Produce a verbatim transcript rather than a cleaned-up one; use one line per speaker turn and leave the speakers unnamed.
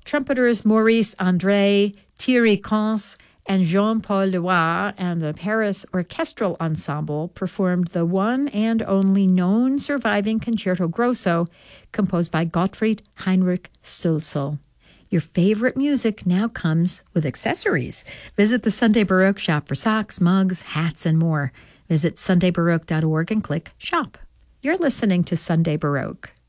Trumpeters Maurice André, Thierry Cons, and Jean-Paul Leroy and the Paris Orchestral Ensemble performed the one and only known surviving Concerto Grosso, composed by Gottfried Heinrich Stölzl. Your favorite music now comes with accessories. Visit the Sunday Baroque shop for socks, mugs, hats, and more. Visit sunday baroque dot org and click Shop. You're listening to Sunday Baroque.